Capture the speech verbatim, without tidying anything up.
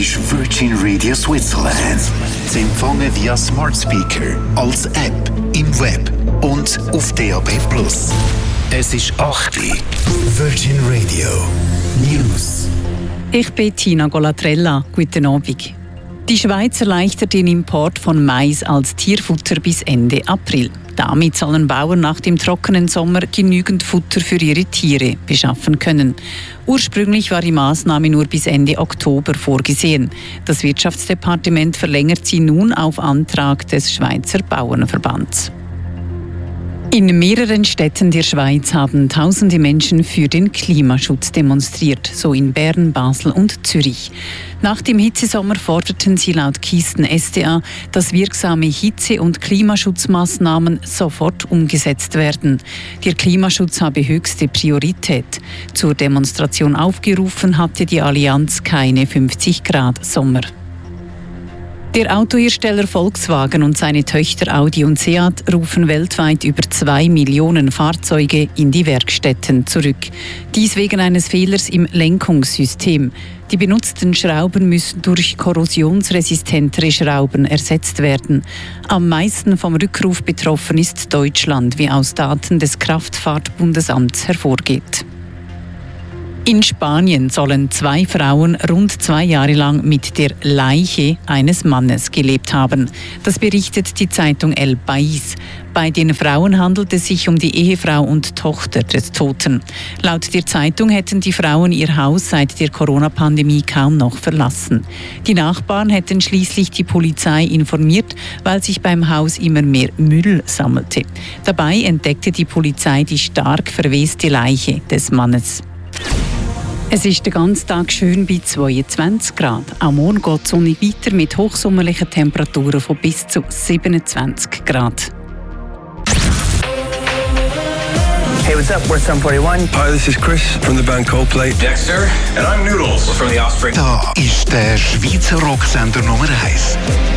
ist Virgin Radio Switzerland. Zu empfangen via Smart Speaker, als App, im Web und auf D A B plus. Es ist acht Uhr. Virgin Radio News. Ich bin Tina Golatrella. Guten Abend. Die Schweiz erleichtert den Import von Mais als Tierfutter bis Ende April. Damit sollen Bauern nach dem trockenen Sommer genügend Futter für ihre Tiere beschaffen können. Ursprünglich war die Maßnahme nur bis Ende Oktober vorgesehen. Das Wirtschaftsdepartement verlängert sie nun auf Antrag des Schweizer Bauernverbands. In mehreren Städten der Schweiz haben tausende Menschen für den Klimaschutz demonstriert, so in Bern, Basel und Zürich. Nach dem Hitzesommer forderten sie laut Kisten S D A, dass wirksame Hitze- und Klimaschutzmaßnahmen sofort umgesetzt werden. Der Klimaschutz habe höchste Priorität. Zur Demonstration aufgerufen hatte die Allianz keine fünfzig Grad Sommer. Der Autohersteller Volkswagen und seine Töchter Audi und Seat rufen weltweit über zwei Millionen Fahrzeuge in die Werkstätten zurück. Dies wegen eines Fehlers im Lenkungssystem. Die benutzten Schrauben müssen durch korrosionsresistentere Schrauben ersetzt werden. Am meisten vom Rückruf betroffen ist Deutschland, wie aus Daten des Kraftfahrtbundesamts hervorgeht. In Spanien sollen zwei Frauen rund zwei Jahre lang mit der Leiche eines Mannes gelebt haben. Das berichtet die Zeitung El País. Bei den Frauen handelt es sich um die Ehefrau und Tochter des Toten. Laut der Zeitung hätten die Frauen ihr Haus seit der Corona-Pandemie kaum noch verlassen. Die Nachbarn hätten schließlich die Polizei informiert, weil sich beim Haus immer mehr Müll sammelte. Dabei entdeckte die Polizei die stark verweste Leiche des Mannes. Es ist den ganzen Tag schön bei zweiundzwanzig Grad. Am Morgen geht die Sonne weiter mit hochsommerlichen Temperaturen von bis zu siebenundzwanzig Grad. Hey, what's up? We're Sum forty-one. Hi, this is Chris from the band Coldplay. Dexter, and I'm Noodles from The Offspring. Da ist der Schweizer Rocksender Nummer eins.